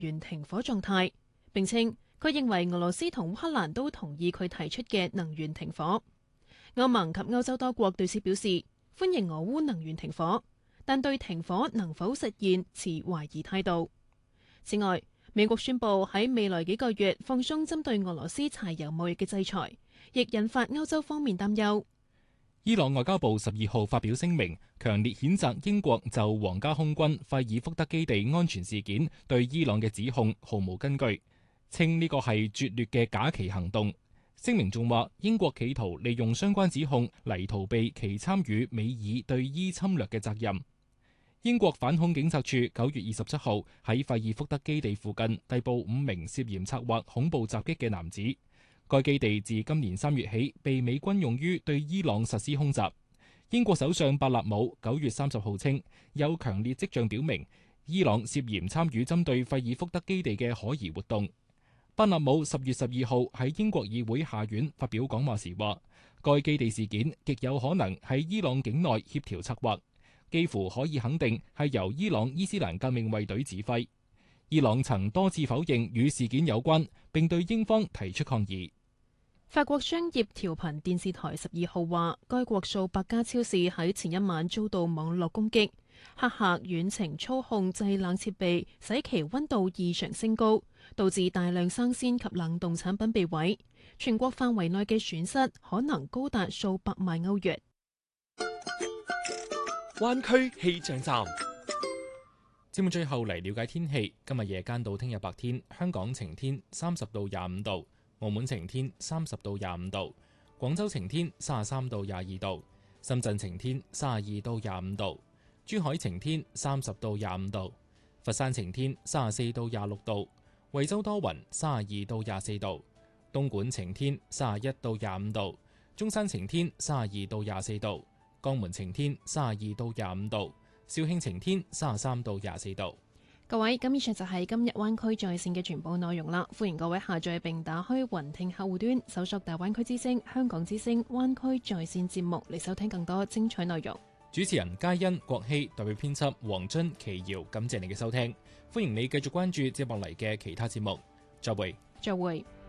源停火狀態，並稱佢認為俄羅斯同烏克蘭都同意佢提出嘅能源停火。歐盟及歐洲多國對此表示歡迎俄烏能源停火，但對停火能否實現持懷疑態度。此外，美國宣布喺未來幾個月放鬆針對俄羅斯柴油貿易嘅制裁，亦引發歐洲方面擔憂。 伊朗外交部12號發表聲明，強烈譴責英國就皇家空軍費爾福德基地安全事件對伊朗嘅指控毫無根據，稱呢個係拙劣嘅假旗行動。聲明仲話，英國企圖利用相關指控嚟逃避其參與美爾對伊侵略嘅責任。英國反恐警察處9月27號喺費爾福德基地附近逮捕5名涉嫌策劃恐怖襲擊嘅男子。該基地自今年3月起被美軍用於對伊朗實施空襲。英國首相巴納姆9月30號稱，有強烈跡象表明伊朗涉嫌參與針對費爾福德基地嘅可疑活動。巴納姆10月12號喺英國議會下院發表講話時話，該基地事件極有可能喺伊朗境內協調策劃，幾乎可以肯定係由伊朗伊斯蘭革命衛隊指揮。伊朗曾多次否認與事件有關，並對英方提出抗議。 法國商業調頻電視台12號話，該國數百家超市喺前一晚遭到網絡攻擊，黑客遠程操控製冷設備，使其溫度異常升高，導致大量生鮮及冷凍產品被毀。全國範圍內嘅損失可能高達數百萬歐元。 灣區氣象站。 節目最後嚟了解天氣，今日夜間到聽日白天，香港晴天30到25度，澳門晴天30到25度，廣州晴天33到22度，深圳晴天32到25度，珠海晴天30到25度，佛山晴天34到26度，惠州多雲32到24度，東莞晴天31到25度，中山晴天32到24度，江門晴天32到25度，肇慶晴天33到24度。 各位，咁以上就係今日灣區在線嘅全部內容啦。歡迎各位下載並打開雲聽客戶端，搜索大灣區之聲、香港之聲、灣區在線節目嚟收聽更多精彩內容。 主持人嘉欣、郭希，代表編輯黃津、奇瑤，感謝你嘅收聽。歡迎你繼續關注接落嚟嘅其他節目。再會。 再會。